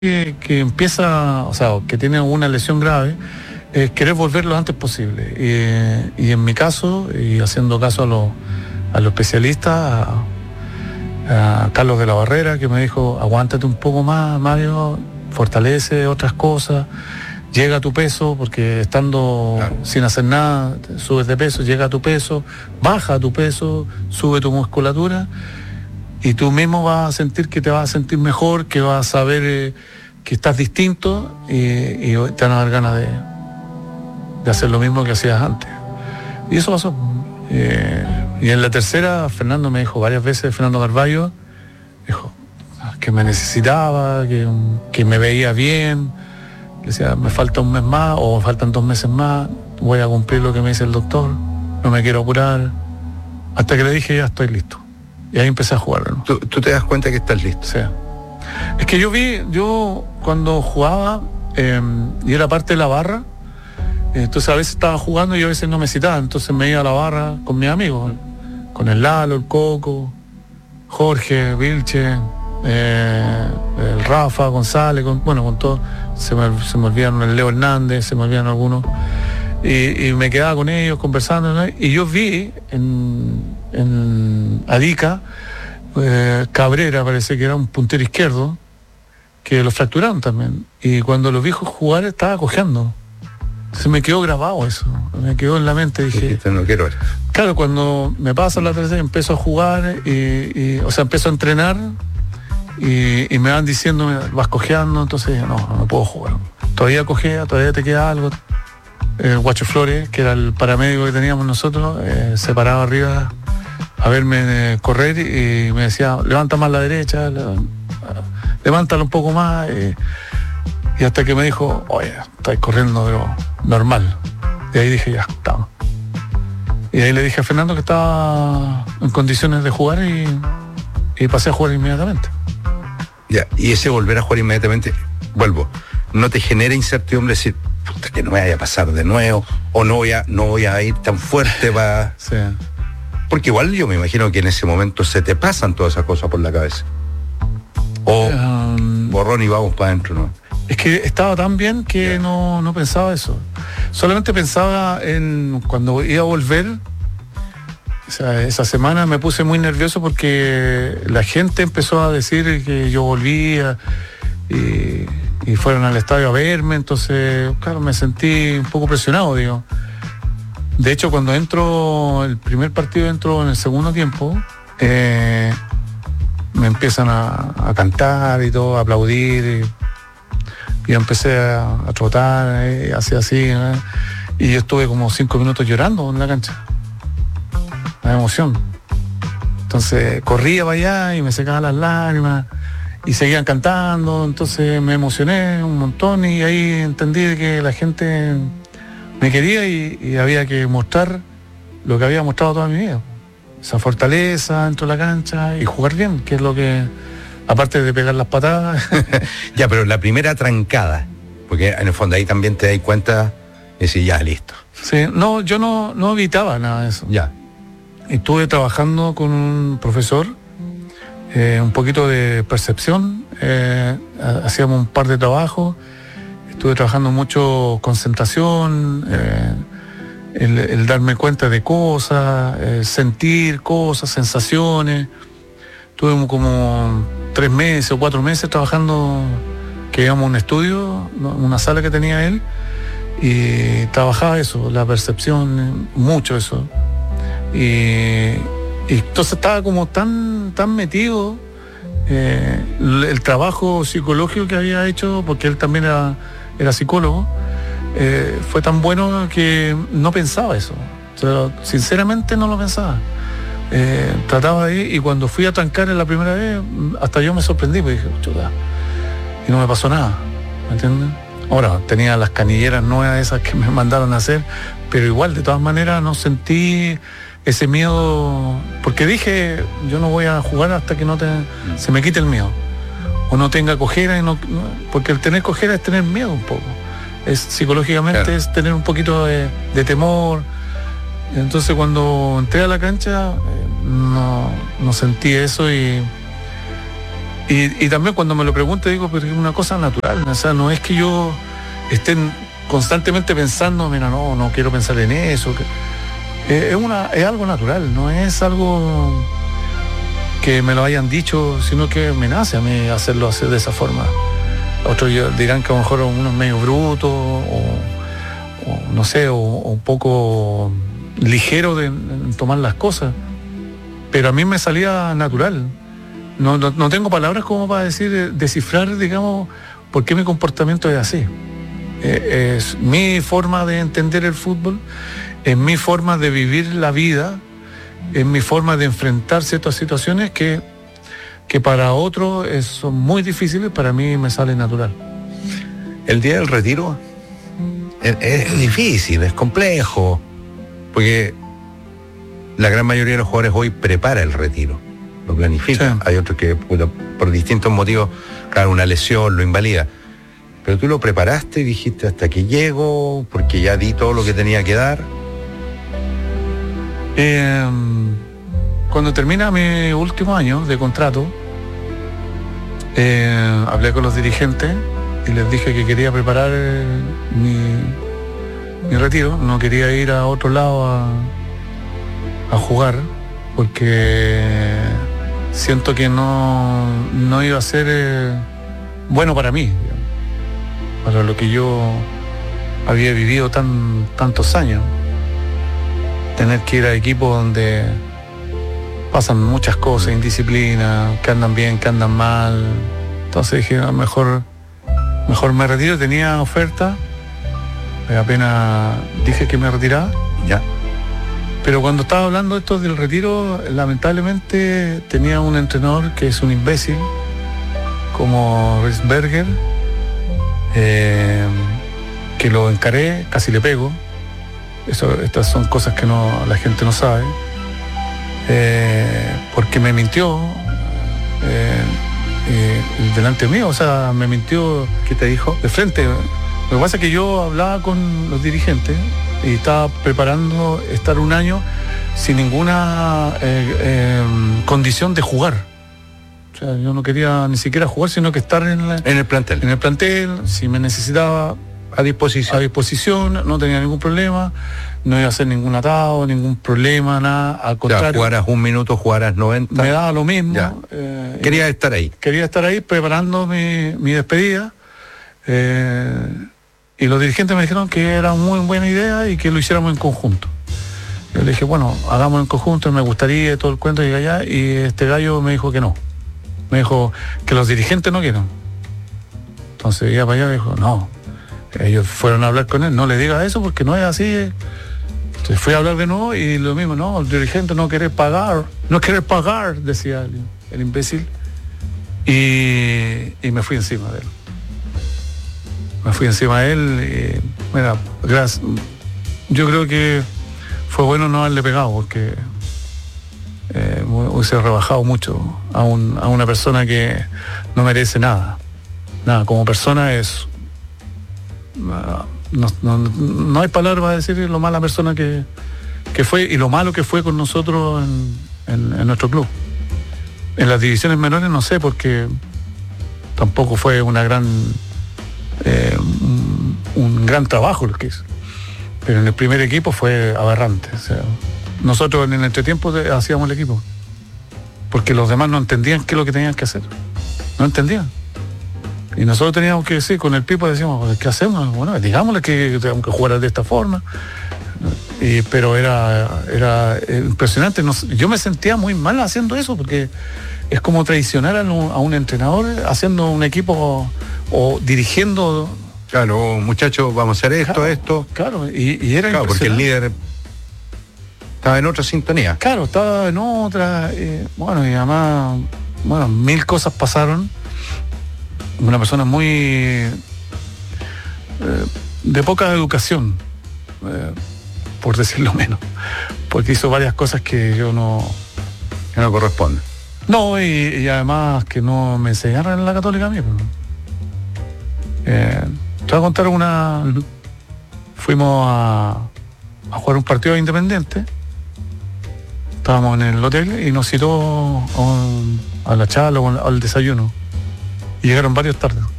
que empieza, o sea, que tiene una lesión grave, es querer volver lo antes posible. Y en mi caso, y haciendo caso a los especialistas, a Carlos de la Barrera, que me dijo, aguántate un poco más, Mario, fortalece otras cosas, llega a tu peso, porque estando sin hacer nada, subes de peso, llega a tu peso, baja a tu peso, sube tu musculatura, y tú mismo vas a sentir que te vas a sentir mejor, que vas a saber que estás distinto, y te van a dar ganas de hacer lo mismo que hacías antes. Y eso pasó. Y en la tercera, Fernando me dijo varias veces, Fernando Carvalho, dijo que me necesitaba, que me veía bien, que decía, me falta un mes más o me faltan 2 meses más, voy a cumplir lo que me dice el doctor, no me quiero apurar, hasta que le dije, ya estoy listo. Y ahí empecé a jugar, ¿no? ¿Tú te das cuenta que estás listo? Sí. Es que yo cuando jugaba, y era parte de la barra, entonces a veces estaba jugando y a veces no me citaba, entonces me iba a la barra con mis amigos, con el Lalo, el Coco, Jorge, Vilche, el Rafa, González, con todo, se me olvidaron el Leo Hernández, se me olvidaron algunos, y me quedaba con ellos conversando, ¿no? Y yo vi en Arica, Cabrera, parece que era un puntero izquierdo, que lo fracturaron también, y cuando lo vi jugar estaba cojeando. Se me quedó grabado eso, me quedó en la mente, dije, no quiero ver. Claro, cuando me pasa la tercera, empiezo a jugar, o sea, empiezo a entrenar, y me van diciendo, vas cojeando, entonces no puedo jugar. Todavía cojea, todavía te queda algo. El Guacho Flores, que era el paramédico que teníamos nosotros, se paraba arriba a verme correr y me decía, levanta más la derecha, levántalo un poco más, y hasta que me dijo, oye, estáis corriendo pero normal. Y ahí dije, ya, estamos. Y ahí le dije a Fernando que estaba en condiciones de jugar y pasé a jugar inmediatamente. Ya, y ese volver a jugar inmediatamente, vuelvo, ¿no te genera incertidumbre decir, puta, que no me vaya a pasar de nuevo, o no voy a ir tan fuerte para...? Sí. Porque igual yo me imagino que en ese momento se te pasan todas esas cosas por la cabeza. O borrón y vamos para adentro, ¿no? Es que estaba tan bien que no pensaba eso. Solamente pensaba en cuando iba a volver. O sea, esa semana me puse muy nervioso porque la gente empezó a decir que yo volvía y fueron al estadio a verme. Entonces, claro, me sentí un poco presionado, digo. De hecho, cuando el primer partido entro en el segundo tiempo, me empiezan a cantar y todo, a aplaudir. Y empecé a trotar, así, ¿no? Y yo estuve como 5 minutos llorando en la cancha, la emoción. Entonces corría para allá y me secaban las lágrimas y seguían cantando, entonces me emocioné un montón y ahí entendí que la gente me quería y había que mostrar lo que había mostrado toda mi vida, esa fortaleza dentro de la cancha y jugar bien, que es lo que... Aparte de pegar las patadas. Ya, pero la primera trancada, porque en el fondo ahí también te das cuenta y decís, ya, listo. Sí, no, yo no evitaba nada de eso. Ya. Estuve trabajando con un profesor, un poquito de percepción, hacíamos un par de trabajos, estuve trabajando mucho concentración, el darme cuenta de cosas, sentir cosas, sensaciones. Tuve como 3 meses o 4 meses trabajando, que íbamos a un estudio, una sala que tenía él, y trabajaba eso, la percepción, mucho eso. Y entonces estaba como tan metido el trabajo psicológico que había hecho, porque él también era psicólogo, fue tan bueno que no pensaba eso. O sea, sinceramente no lo pensaba. Trataba de ir, y cuando fui a trancar en la primera vez, hasta yo me sorprendí, porque dije, chuta, y no me pasó nada, ¿me entiendes? Ahora, tenía las canilleras nuevas esas que me mandaron a hacer, pero igual, de todas maneras, no sentí ese miedo, porque dije, yo no voy a jugar hasta que se me quite el miedo, o no tenga cojera, porque el tener cojera es tener miedo un poco, psicológicamente, claro. Es tener un poquito de temor. Entonces cuando entré a la cancha no sentí eso y Y también cuando me lo pregunto digo, pero es una cosa natural, o sea, no es que yo esté constantemente pensando, mira, no quiero pensar en eso. Es algo natural, no es algo que me lo hayan dicho, sino que me nace a mí hacerlo así, de esa forma. Otros dirán que a lo mejor uno es medio bruto o no sé, o un poco ligero en tomar las cosas, pero a mí me salía natural. No tengo palabras como para decir, descifrar, digamos, por qué mi comportamiento es así. Es mi forma de entender el fútbol, es mi forma de vivir la vida, es mi forma de enfrentar ciertas situaciones que para otros son muy difíciles, para mí me sale natural. El día del retiro es difícil, es complejo, porque la gran mayoría de los jugadores hoy prepara el retiro, lo planifica. Sí. Hay otros que por distintos motivos, claro, una lesión lo invalida. Pero tú lo preparaste y dijiste hasta que llego, porque ya di todo lo que tenía que dar. Cuando termina mi último año de contrato, hablé con los dirigentes y les dije que quería preparar mi retiro. No quería ir a otro lado a jugar, porque siento que no iba a ser bueno para mí, para lo que yo había vivido tantos años. Tener que ir a equipos donde pasan muchas cosas, indisciplina, que andan bien, que andan mal. Entonces dije, mejor me retiro. Tenía oferta, apenas dije que me retiraba, ya. Pero cuando estaba hablando esto del retiro, lamentablemente tenía un entrenador que es un imbécil, como Riesberger, que lo encaré, casi le pego. Estas son cosas que la gente no sabe, porque me mintió delante mío, o sea, me mintió. ¿Qué te dijo? De frente. Lo que pasa es que yo hablaba con los dirigentes y estaba preparando estar un año sin ninguna condición de jugar. O sea, yo no quería ni siquiera jugar, sino que estar en el plantel. En el plantel, si me necesitaba a disposición, no tenía ningún problema, no iba a hacer ningún atado, ningún problema, nada, al contrario. O sea, jugaras un minuto, jugaras 90. Me daba lo mismo. Quería estar ahí. Quería estar ahí preparando mi despedida. Y los dirigentes me dijeron que era muy buena idea y que lo hiciéramos en conjunto. Yo le dije, bueno, hagamos en conjunto, me gustaría todo el cuento y allá. Y este gallo me dijo que no. Me dijo que los dirigentes no quieren. Entonces iba para allá y dijo, no. Ellos fueron a hablar con él, no le diga eso porque no es así. Entonces fui a hablar de nuevo y lo mismo, no, el dirigente no quiere pagar, decía el imbécil. Y me fui encima de él. Y, mira, gracias. Yo creo que fue bueno no haberle pegado, porque hubiese rebajado mucho a una persona que no merece nada. Nada, como persona es... No hay palabras para decir lo mala persona que fue y lo malo que fue con nosotros en nuestro club. En las divisiones menores no sé, porque tampoco fue un gran trabajo lo que hizo, pero en el primer equipo fue aberrante. O sea, nosotros en el entretiempo hacíamos el equipo porque los demás no entendían qué es lo que tenían que hacer, no entendían. Y nosotros teníamos que decir, con el Pipo decíamos, ¿qué hacemos? Bueno, digámosle que tenemos que jugar de esta forma. Pero era impresionante. Yo me sentía muy mal haciendo eso, porque es como traicionar a un entrenador haciendo un equipo o dirigiendo. Claro, muchachos, vamos a hacer esto. Claro, y era claro, porque el líder estaba en otra sintonía. Claro, estaba en otra. Y además, mil cosas pasaron. Una persona muy de poca educación, por decirlo menos, porque hizo varias cosas que yo no corresponden. No, y además que no me enseñaron en la Católica a mí. Te voy a contar fuimos a jugar un partido Independiente. Estábamos en el hotel y nos citó a la charla o al desayuno. Y llegaron varios tarde.